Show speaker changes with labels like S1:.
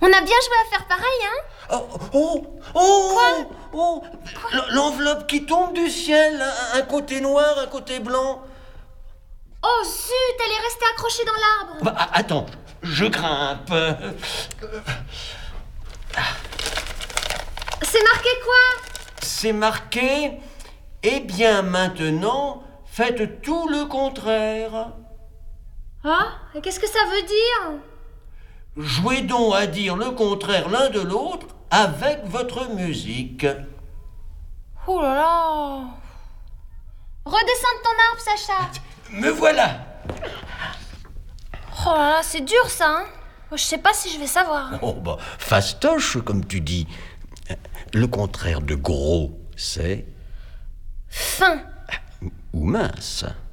S1: a bien joué à faire pareil, hein?
S2: Quoi? L'enveloppe qui tombe du ciel, un côté noir, un côté blanc.
S1: Oh zut, elle est restée accrochée dans l'arbre.
S2: Attends, je grimpe.
S1: C'est marqué quoi?
S2: C'est marqué, eh bien maintenant, faites tout le contraire.
S1: Ah, et qu'est-ce que ça veut dire?
S2: Jouez donc à dire le contraire l'un de l'autre avec votre musique.
S1: Oh là là. Redescends de ton arbre, Sacha.
S2: Me voilà.
S1: Oh là là, c'est dur ça, hein? Je sais pas si je vais savoir.
S2: Oh bah, fastoche, comme tu dis. Le contraire de gros, c'est...
S1: Fin.
S2: Ou mince.